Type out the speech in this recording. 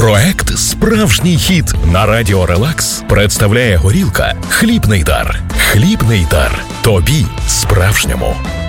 Проект «Справжній хіт» на Радіо Релакс представляє горілка «Хлібний дар». Хлібний дар. Тобі справжньому.